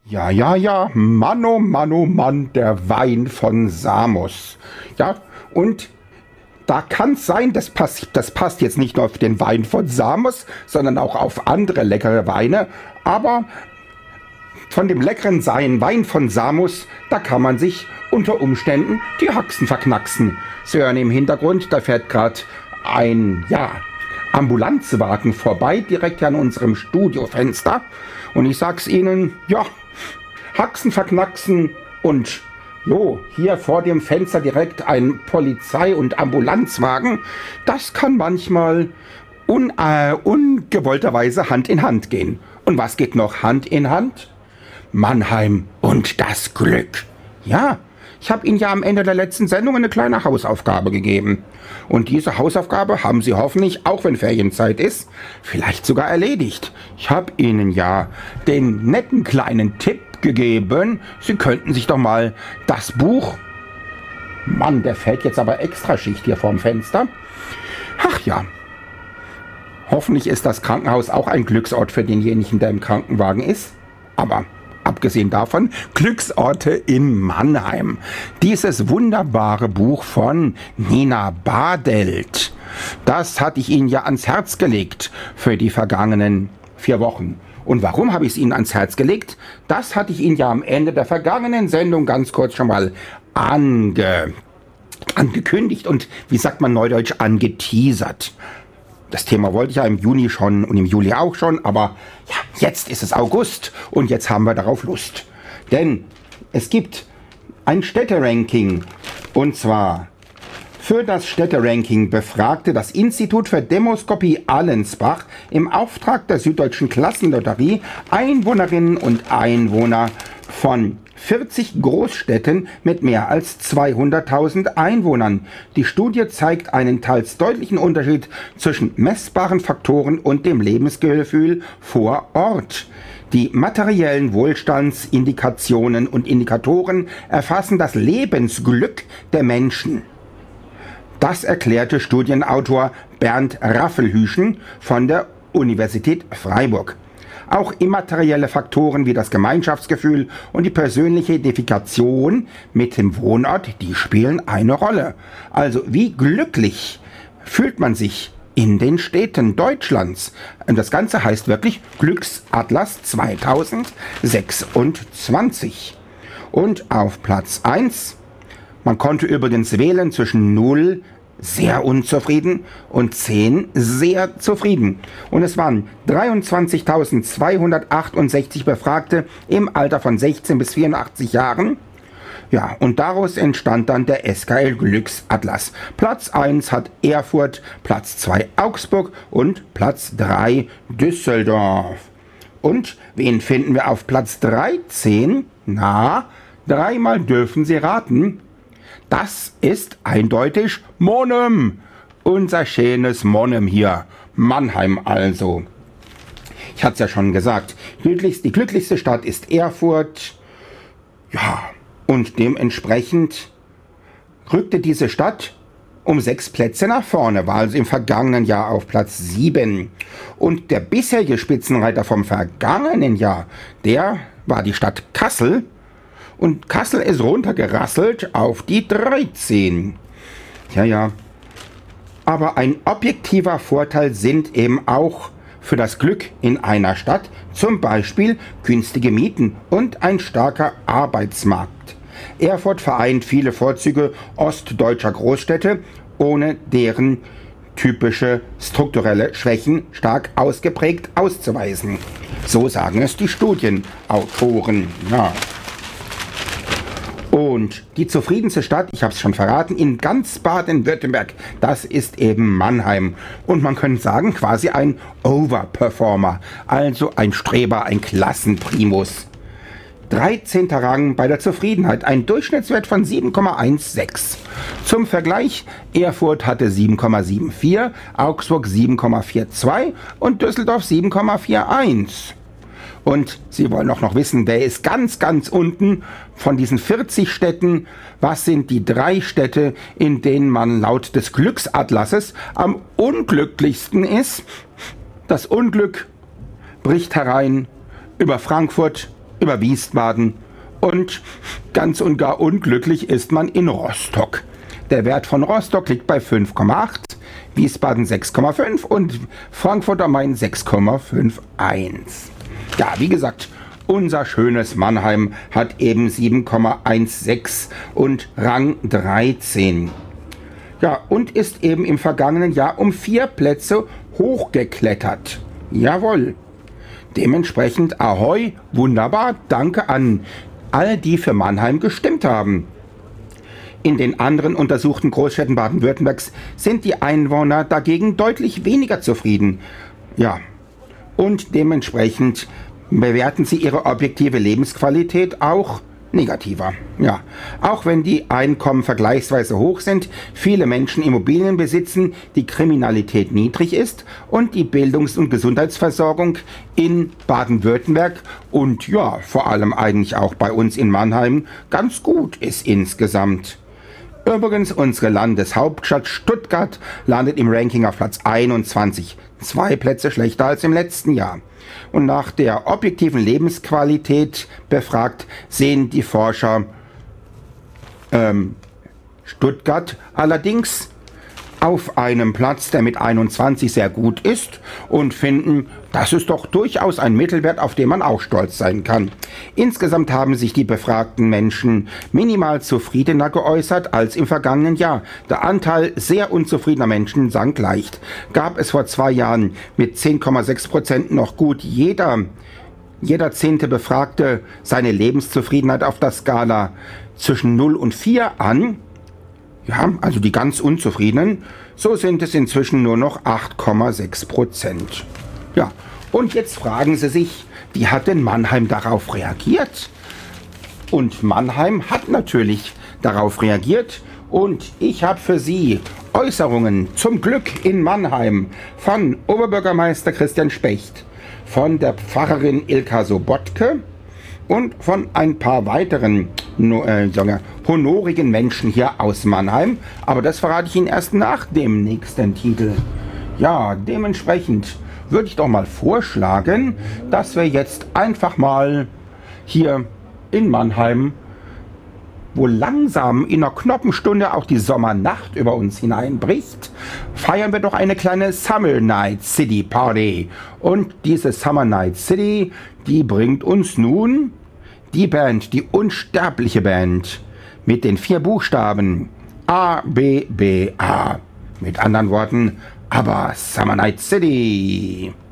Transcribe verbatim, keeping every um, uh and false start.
Ja, ja, ja, Mann, oh Mann, oh Mann, der Wein von Samos. Ja, und da kann es sein, das passt, das passt jetzt nicht nur auf den Wein von Samos, sondern auch auf andere leckere Weine. Aber von dem leckeren Wein von Samos, da kann man sich unter Umständen die Haxen verknacksen. Sie hören im Hintergrund, da fährt gerade ein, ja, Ambulanzwagen vorbei, direkt an unserem Studiofenster. Und ich sag's Ihnen, ja, Haxen verknacksen und jo, hier vor dem Fenster direkt ein Polizei- und Ambulanzwagen, das kann manchmal un, äh, ungewollterweise Hand in Hand gehen. Und was geht noch Hand in Hand? Mannheim und das Glück. Ja, ich habe Ihnen ja am Ende der letzten Sendung eine kleine Hausaufgabe gegeben. Und diese Hausaufgabe haben Sie hoffentlich, auch wenn Ferienzeit ist, vielleicht sogar erledigt. Ich habe Ihnen ja den netten kleinen Tipp gegeben, Sie könnten sich doch mal das Buch... Mann, der fällt jetzt aber extra Schicht hier vorm Fenster. Ach ja, hoffentlich ist das Krankenhaus auch ein Glücksort für denjenigen, der im Krankenwagen ist. Aber abgesehen davon, Glücksorte in Mannheim. Dieses wunderbare Buch von Nina Badelt, das hatte ich Ihnen ja ans Herz gelegt für die vergangenen vier Wochen. Und warum habe ich es Ihnen ans Herz gelegt? Das hatte ich Ihnen ja am Ende der vergangenen Sendung ganz kurz schon mal ange, angekündigt und, wie sagt man neudeutsch, angeteasert. Das Thema wollte ich ja im Juni schon und im Juli auch schon, aber ja, jetzt ist es August und jetzt haben wir darauf Lust. Denn es gibt ein Städteranking und zwar für das Städteranking befragte das Institut für Demoskopie Allensbach im Auftrag der Süddeutschen Klassenlotterie Einwohnerinnen und Einwohner von vierzig Großstädten mit mehr als zweihunderttausend Einwohnern. Die Studie zeigt einen teils deutlichen Unterschied zwischen messbaren Faktoren und dem Lebensgefühl vor Ort. Die materiellen Wohlstandsindikationen und Indikatoren erfassen das Lebensglück der Menschen. Das erklärte Studienautor Bernd Raffelhüschen von der Universität Freiburg. Auch immaterielle Faktoren wie das Gemeinschaftsgefühl und die persönliche Identifikation mit dem Wohnort, die spielen eine Rolle. Also wie glücklich fühlt man sich in den Städten Deutschlands? Und das Ganze heißt wirklich Glücksatlas zweitausendsechsundzwanzig. Und auf Platz eins, man konnte übrigens wählen zwischen null, sehr unzufrieden, und zehn, sehr zufrieden. Und es waren dreiundzwanzigtausendzweihundertachtundsechzig Befragte im Alter von sechzehn bis vierundachtzig Jahren. Ja, und daraus entstand dann der S K L Glücksatlas. Platz eins hat Erfurt, Platz zwei Augsburg und Platz drei Düsseldorf. Und wen finden wir auf Platz dreizehn? Na, dreimal dürfen Sie raten. Das ist eindeutig Monum. Unser schönes Monum hier. Mannheim also. Ich hatte es ja schon gesagt. Die glücklichste Stadt ist Erfurt. Ja, und dementsprechend rückte diese Stadt um sechs Plätze nach vorne, war also im vergangenen Jahr auf Platz sieben. Und der bisherige Spitzenreiter vom vergangenen Jahr, der war die Stadt Kassel. Und Kassel ist runtergerasselt auf die dreizehn. Ja, ja. Aber ein objektiver Vorteil sind eben auch für das Glück in einer Stadt zum Beispiel günstige Mieten und ein starker Arbeitsmarkt. Erfurt vereint viele Vorzüge ostdeutscher Großstädte, ohne deren typische strukturelle Schwächen stark ausgeprägt auszuweisen. So sagen es die Studienautoren. Ja. Und die zufriedenste Stadt, ich habe es schon verraten, in ganz Baden-Württemberg, das ist eben Mannheim. Und man könnte sagen, quasi ein Overperformer, also ein Streber, ein Klassenprimus. dreizehnter Rang bei der Zufriedenheit, ein Durchschnittswert von sieben Komma sechzehn. Zum Vergleich, Erfurt hatte sieben Komma vierundsiebzig, Augsburg sieben Komma zweiundvierzig und Düsseldorf sieben Komma einundvierzig. Und Sie wollen auch noch wissen, wer ist ganz, ganz unten von diesen vierzig Städten? Was sind die drei Städte, in denen man laut des Glücksatlasses am unglücklichsten ist? Das Unglück bricht herein über Frankfurt, über Wiesbaden und ganz und gar unglücklich ist man in Rostock. Der Wert von Rostock liegt bei fünf Komma acht, Wiesbaden sechs Komma fünf und Frankfurt am Main sechs Komma einundfünfzig. Ja, wie gesagt, unser schönes Mannheim hat eben sieben Komma sechzehn und Rang dreizehn. Ja, und ist eben im vergangenen Jahr um vier Plätze hochgeklettert. Jawohl. Dementsprechend Ahoi, wunderbar, danke an all die für Mannheim gestimmt haben. In den anderen untersuchten Großstädten Baden-Württembergs sind die Einwohner dagegen deutlich weniger zufrieden. Ja, und dementsprechend bewerten sie ihre objektive Lebensqualität auch negativer. Ja, auch wenn die Einkommen vergleichsweise hoch sind, viele Menschen Immobilien besitzen, die Kriminalität niedrig ist und die Bildungs- und Gesundheitsversorgung in Baden-Württemberg und ja, vor allem eigentlich auch bei uns in Mannheim ganz gut ist insgesamt. Übrigens, unsere Landeshauptstadt Stuttgart landet im Ranking auf Platz einundzwanzig, zwei Plätze schlechter als im letzten Jahr. Und nach der objektiven Lebensqualität befragt, sehen die Forscher ähm, Stuttgart allerdings auf einem Platz, der mit einundzwanzig sehr gut ist und finden, das ist doch durchaus ein Mittelwert, auf den man auch stolz sein kann. Insgesamt haben sich die befragten Menschen minimal zufriedener geäußert als im vergangenen Jahr. Der Anteil sehr unzufriedener Menschen sank leicht. Gab es vor zwei Jahren mit zehn Komma sechs Prozent noch gut jeder, jeder zehnte Befragte seine Lebenszufriedenheit auf der Skala zwischen null und vier an. Ja, also die ganz Unzufriedenen, so sind es inzwischen nur noch acht Komma sechs Prozent. Ja, und jetzt fragen Sie sich, wie hat denn Mannheim darauf reagiert? Und Mannheim hat natürlich darauf reagiert und ich habe für Sie Äußerungen zum Glück in Mannheim von Oberbürgermeister Christian Specht, von der Pfarrerin Ilka Sobotke und von ein paar weiteren äh, sagen, honorigen Menschen hier aus Mannheim. Aber das verrate ich Ihnen erst nach dem nächsten Titel. Ja, dementsprechend würde ich doch mal vorschlagen, dass wir jetzt einfach mal hier in Mannheim, wo langsam in einer knappen Stunde auch die Sommernacht über uns hineinbricht, feiern wir doch eine kleine Summer Night City Party. Und diese Summer Night City, die bringt uns nun die Band, die unsterbliche Band mit den vier Buchstaben A B B A. Mit anderen Worten, aber Summer Night City.